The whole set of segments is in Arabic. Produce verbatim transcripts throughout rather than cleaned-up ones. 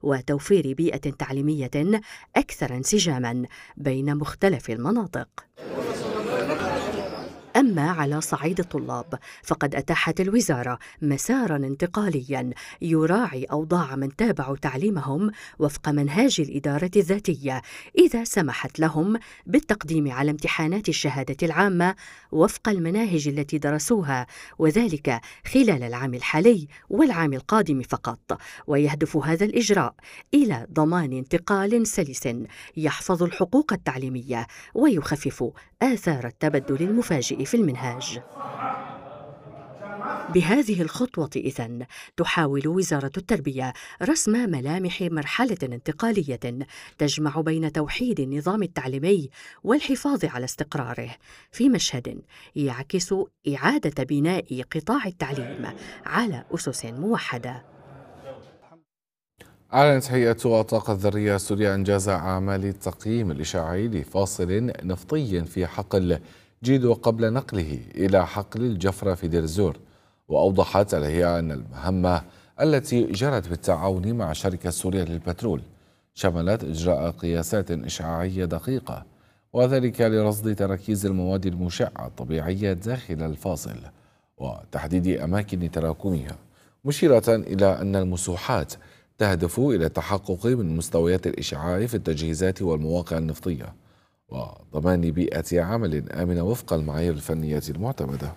وتوفير بيئة تعليمية أكثر انسجاماً بين مختلف المناطق. أما على صعيد الطلاب فقد أتاحت الوزارة مساراً انتقالياً يراعي أوضاع من تابعوا تعليمهم وفق منهاج الإدارة الذاتية، إذا سمحت لهم بالتقديم على امتحانات الشهادة العامة وفق المناهج التي درسوها، وذلك خلال العام الحالي والعام القادم فقط. ويهدف هذا الإجراء إلى ضمان انتقال سلس يحفظ الحقوق التعليمية ويخفف آثار التبدل المفاجئ في المنهاج. بهذه الخطوة إذن تحاول وزارة التربية رسم ملامح مرحلة انتقالية تجمع بين توحيد النظام التعليمي والحفاظ على استقراره في مشهد يعكس إعادة بناء قطاع التعليم على أسس موحدة. أعلنت هيئة الطاقة الذرية السورية إنجاز أعمال التقييم الإشعاعي لفاصل نفطي في حقل جيدو قبل نقله إلى حقل الجفرة في دير الزور. وأوضحت الهيئة أن المهمة التي جرت بالتعاون مع الشركة السورية للبترول شملت إجراء قياسات إشعاعية دقيقة، وذلك لرصد تراكيز المواد المشعة الطبيعية داخل الفاصل وتحديد أماكن تراكمها، مشيرة إلى أن المسوحات تهدف إلى التحقق من مستويات الإشعاع في التجهيزات والمواقع النفطية وضمان بيئة عمل آمنة وفق المعايير الفنية المعتمدة.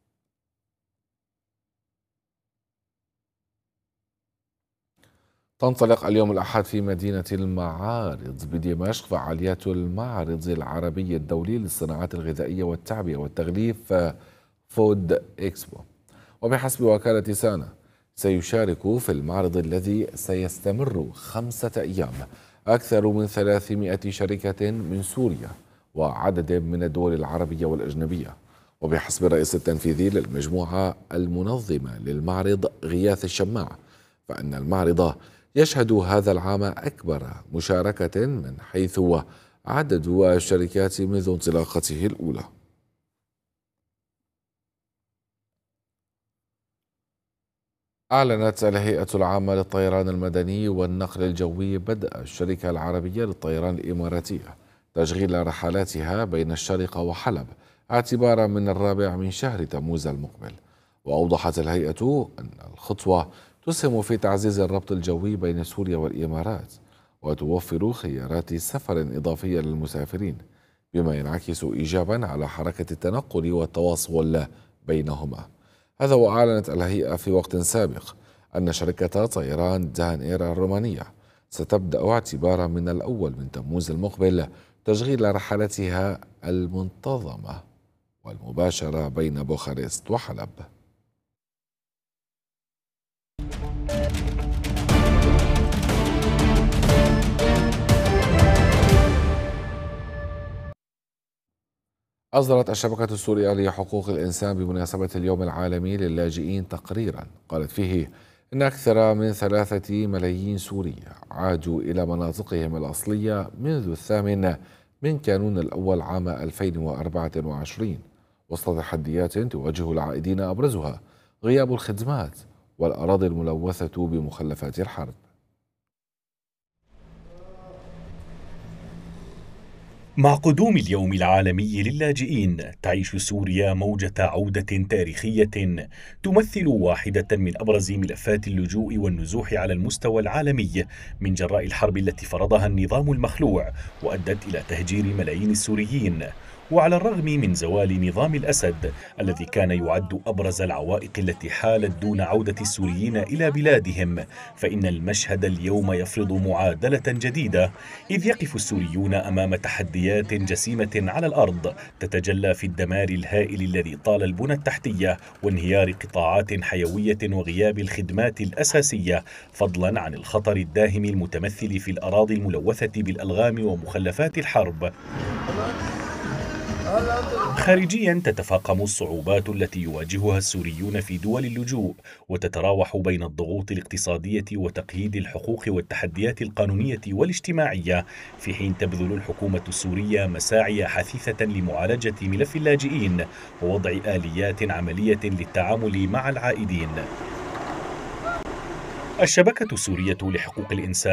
تنطلق اليوم الأحد في مدينة المعارض بدمشق فعاليات المعرض العربي الدولي للصناعات الغذائية والتعبئة والتغليف فود إكسبو. وبحسب وكالة سانا سيشارك في المعرض الذي سيستمر خمسة أيام أكثر من ثلاثمائة شركة من سوريا وعدد من الدول العربية والأجنبية. وبحسب الرئيس التنفيذي للمجموعة المنظمة للمعرض غياث الشماع فإن المعرض يشهد هذا العام أكبر مشاركة من حيث عدد الشركات منذ انطلاقته الأولى. أعلنت الهيئة العامة للطيران المدني والنقل الجوي بدء الشركة العربية للطيران الإماراتية تشغيل رحلاتها بين الشارقة وحلب اعتبارا من الرابع من شهر تموز المقبل. وأوضحت الهيئة أن الخطوة تسهم في تعزيز الربط الجوي بين سوريا والإمارات وتوفر خيارات سفر إضافية للمسافرين بما ينعكس إيجابا على حركة التنقل والتواصل بينهما. هذا وأعلنت الهيئة في وقت سابق أن شركة طيران دان إير الرومانية ستبدأ اعتبارا من الأول من تموز المقبل تشغيل رحلاتها المنتظمة والمباشرة بين بوخارست وحلب. أصدرت الشبكة السورية لحقوق الإنسان بمناسبة اليوم العالمي للاجئين تقريرا قالت فيه إن أكثر من ثلاثة ملايين سوري عادوا إلى مناطقهم الأصلية منذ الثامن من كانون الأول عام ألفين وأربعة وعشرين وسط تحديات تواجه العائدين أبرزها غياب الخدمات والأراضي الملوثة بمخلفات الحرب. مع قدوم اليوم العالمي للاجئين تعيش سوريا موجة عودة تاريخية تمثل واحدة من أبرز ملفات اللجوء والنزوح على المستوى العالمي من جراء الحرب التي فرضها النظام المخلوع وأدت إلى تهجير ملايين السوريين. وعلى الرغم من زوال نظام الأسد الذي كان يعد أبرز العوائق التي حالت دون عودة السوريين إلى بلادهم، فإن المشهد اليوم يفرض معادلة جديدة، إذ يقف السوريون أمام تحديات جسيمة على الأرض تتجلى في الدمار الهائل الذي طال البنى التحتية وانهيار قطاعات حيوية وغياب الخدمات الأساسية، فضلا عن الخطر الداهم المتمثل في الأراضي الملوثة بالألغام ومخلفات الحرب. خارجيا تتفاقم الصعوبات التي يواجهها السوريون في دول اللجوء وتتراوح بين الضغوط الاقتصادية وتقييد الحقوق والتحديات القانونية والاجتماعية، في حين تبذل الحكومة السورية مساعي حثيثة لمعالجة ملف اللاجئين ووضع آليات عملية للتعامل مع العائدين. الشبكة السورية لحقوق الإنسان